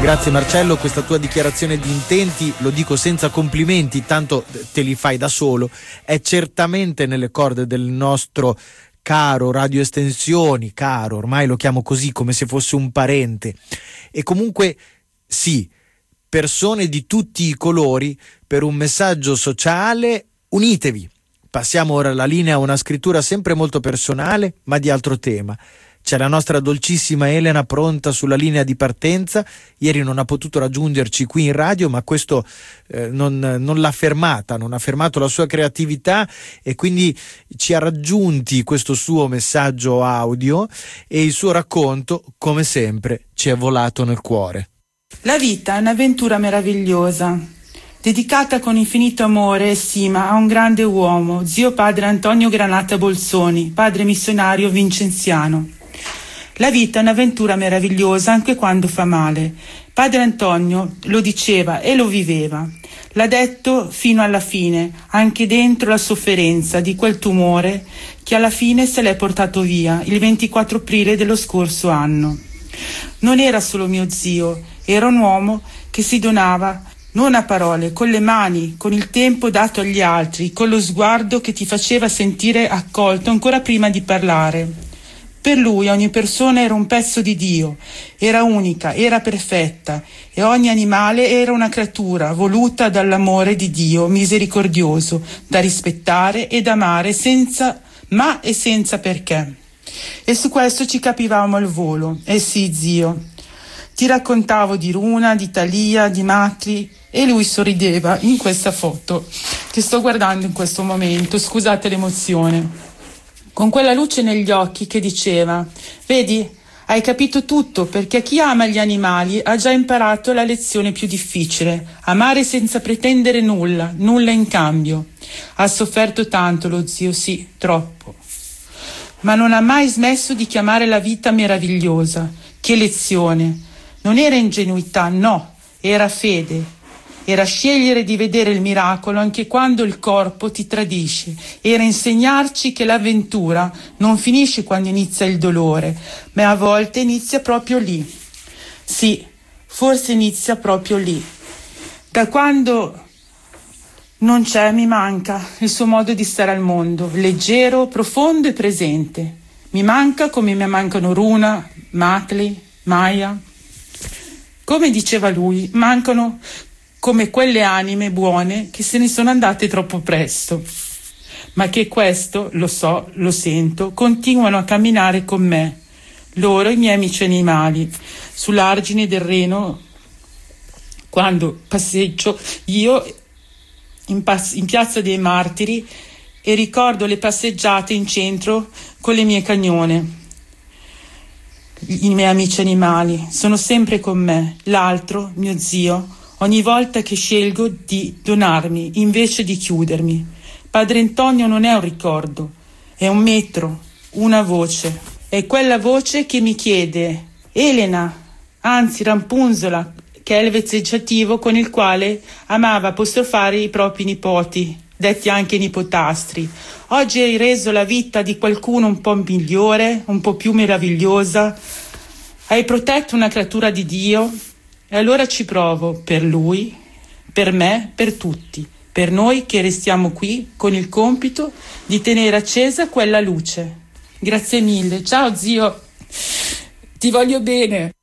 Grazie Marcello, questa tua dichiarazione di intenti, lo dico senza complimenti, tanto te li fai da solo, è certamente nelle corde del nostro caro Radio Estensioni, caro, ormai lo chiamo così come se fosse un parente. E comunque sì, persone di tutti i colori, per un messaggio sociale, unitevi. Passiamo ora la linea a una scrittura sempre molto personale, ma di altro tema. C'è la nostra dolcissima Elena pronta sulla linea di partenza. Ieri non ha potuto raggiungerci qui in radio, ma questo non l'ha fermata, non ha fermato la sua creatività, e quindi ci ha raggiunti questo suo messaggio audio e il suo racconto, come sempre, ci è volato nel cuore. La vita è un'avventura meravigliosa, dedicata con infinito amore e stima a un grande uomo, zio padre Antonio Granata Bolzoni, padre missionario vincenziano. La vita è un'avventura meravigliosa anche quando fa male. Padre Antonio lo diceva e lo viveva. L'ha detto fino alla fine, anche dentro la sofferenza di quel tumore che alla fine se l'è portato via il 24 aprile dello scorso anno. Non era solo mio zio, era un uomo che si donava non a parole, con le mani, con il tempo dato agli altri, con lo sguardo che ti faceva sentire accolto ancora prima di parlare. Per lui ogni persona era un pezzo di Dio, era unica, era perfetta, e ogni animale era una creatura voluta dall'amore di Dio misericordioso, da rispettare ed amare senza ma e senza perché. E su questo ci capivamo al volo. Eh sì, zio. Ti raccontavo di Runa, di Talia, di Matri, e lui sorrideva in questa foto che sto guardando in questo momento, scusate l'emozione, con quella luce negli occhi che diceva: vedi, hai capito tutto, perché chi ama gli animali ha già imparato la lezione più difficile, amare senza pretendere nulla, nulla in cambio. Ha sofferto tanto lo zio, sì, troppo, ma non ha mai smesso di chiamare la vita meravigliosa. Che lezione! Non era ingenuità, no, era fede. Era scegliere di vedere il miracolo anche quando il corpo ti tradisce. Era insegnarci che l'avventura non finisce quando inizia il dolore, ma a volte inizia proprio lì. Sì, forse inizia proprio lì. Da quando non c'è, mi manca il suo modo di stare al mondo, leggero, profondo e presente. Mi manca come mi mancano Runa, Matli, Maya. Come diceva lui, mancano come quelle anime buone che se ne sono andate troppo presto, ma che questo, lo so, lo sento, continuano a camminare con me, loro i miei amici animali, sull'argine del Reno, quando passeggio io in Piazza dei Martiri e ricordo le passeggiate in centro con le mie cagnone. I miei amici animali sono sempre con me, l'altro, mio zio, ogni volta che scelgo di donarmi invece di chiudermi. Padre Antonio non è un ricordo, è un metro, una voce. È quella voce che mi chiede: Elena, anzi Rampunzola, che è il vezzeggiativo con il quale amava apostrofare i propri nipoti, detti anche nipotastri. Oggi hai reso la vita di qualcuno un po' migliore, un po' più meravigliosa. Hai protetto una creatura di Dio. E allora ci provo per lui, per me, per tutti, per noi che restiamo qui con il compito di tenere accesa quella luce. Grazie mille. Ciao zio, ti voglio bene.